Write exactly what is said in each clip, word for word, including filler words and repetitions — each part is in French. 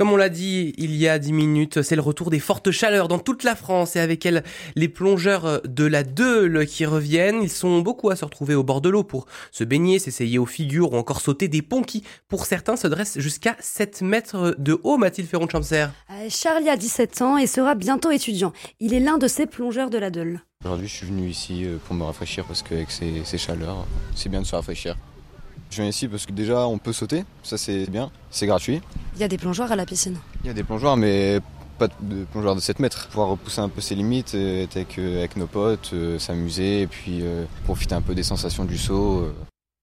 Comme on l'a dit il y a dix minutes, c'est le retour des fortes chaleurs dans toute la France et avec elles les plongeurs de la Deûle qui reviennent. Ils sont beaucoup à se retrouver au bord de l'eau pour se baigner, s'essayer aux figures ou encore sauter des ponts qui, pour certains, se dressent jusqu'à sept mètres de haut. Mathilde Ferron-Champser. Charlie a dix-sept ans et sera bientôt étudiant. Il est l'un de ces plongeurs de la Deûle. Aujourd'hui, je suis venu ici pour me rafraîchir parce qu'avec ces, ces chaleurs, c'est bien de se rafraîchir. Je viens ici parce que déjà on peut sauter, ça c'est bien, c'est gratuit. Il y a des plongeoires à la piscine. Il y a des plongeoires mais pas de plongeoires de sept mètres. Pouvoir repousser un peu ses limites, être avec, avec nos potes, euh, s'amuser et puis euh, profiter un peu des sensations du saut. Euh.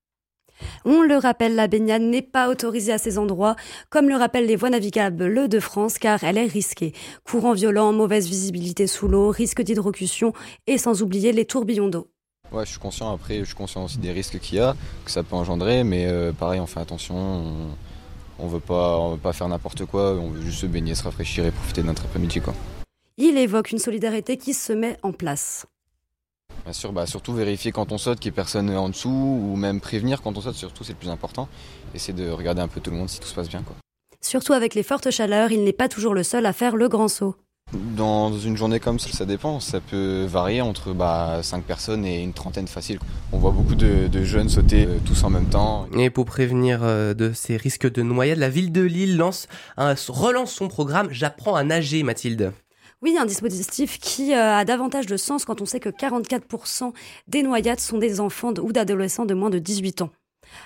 On le rappelle, la baignade n'est pas autorisée à ces endroits, comme le rappellent les voies navigables de France, car elle est risquée. Courant violent, mauvaise visibilité sous l'eau, risque d'hydrocution et sans oublier les tourbillons d'eau. Ouais, je suis conscient, après je suis conscient aussi des risques qu'il y a, que ça peut engendrer, mais euh, pareil on fait attention, on, on veut pas, on veut pas faire n'importe quoi, on veut juste se baigner, se rafraîchir et profiter de notre après-midi, quoi. Il évoque une solidarité qui se met en place. Bien sûr, bah, surtout vérifier quand on saute qu'il n'y ait personne en dessous, ou même prévenir quand on saute, surtout c'est le plus important, essayer de regarder un peu tout le monde si tout se passe bien, quoi. Surtout avec les fortes chaleurs, il n'est pas toujours le seul à faire le grand saut. Dans une journée comme ça, ça dépend, ça peut varier entre bah, cinq personnes et une trentaine facile. On voit beaucoup de, de jeunes sauter euh, tous en même temps. Et pour prévenir euh, de ces risques de noyade, la ville de Lille lance un, relance son programme J'apprends à nager, Mathilde. Oui, un dispositif qui euh, a davantage de sens quand on sait que quarante-quatre pour cent des noyades sont des enfants de, ou d'adolescents de moins de dix-huit ans.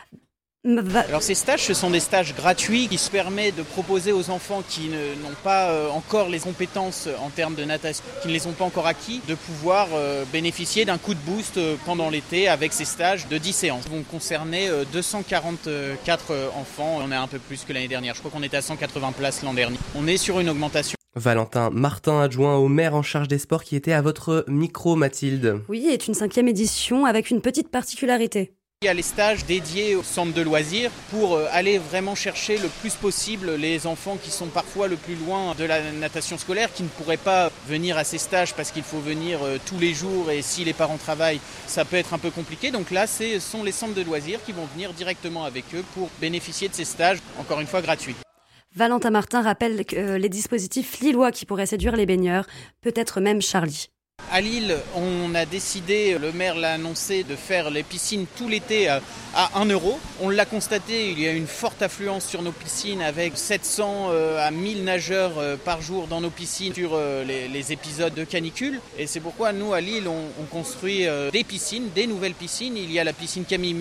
Alors ces stages, ce sont des stages gratuits qui se permettent de proposer aux enfants qui ne, n'ont pas euh, encore les compétences en termes de natation, qui ne les ont pas encore acquis, de pouvoir euh, bénéficier d'un coup de boost euh, pendant l'été avec ces stages de dix séances. Ils vont concerner euh, deux cent quarante-quatre euh, enfants, on est un peu plus que l'année dernière, je crois qu'on était à cent quatre-vingts places l'an dernier. On est sur une augmentation. Valentin Martin, adjoint au maire en charge des sports, qui était à votre micro, Mathilde. Oui, est une cinquième édition avec une petite particularité. Il y a les stages dédiés au centre de loisirs pour aller vraiment chercher le plus possible les enfants qui sont parfois le plus loin de la natation scolaire, qui ne pourraient pas venir à ces stages parce qu'il faut venir tous les jours et si les parents travaillent, ça peut être un peu compliqué. Donc là, ce sont les centres de loisirs qui vont venir directement avec eux pour bénéficier de ces stages, encore une fois gratuits. Valentin Martin rappelle que les dispositifs lillois qui pourraient séduire les baigneurs, peut-être même Charlie. À Lille, on a décidé, le maire l'a annoncé, de faire les piscines tout l'été à un euro. On l'a constaté, il y a une forte affluence sur nos piscines avec sept cents à mille nageurs par jour dans nos piscines sur les, les épisodes de canicule. Et c'est pourquoi nous, à Lille, on, on construit des piscines, des nouvelles piscines. Il y a la piscine Camille